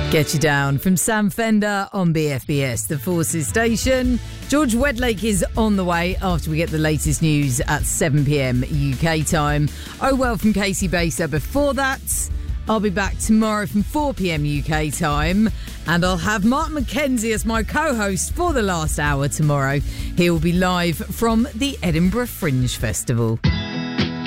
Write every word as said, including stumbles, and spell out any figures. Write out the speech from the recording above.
Get You Down from Sam Fender on B F B S, the Forces station. George Wedlake is on the way after we get the latest news at seven p.m. U K time. Oh Well from Casey Baser before that. I'll be back tomorrow from four p.m. U K time, and I'll have Mark McKenzie as my co-host for the last hour tomorrow. He'll be live from the Edinburgh Fringe Festival.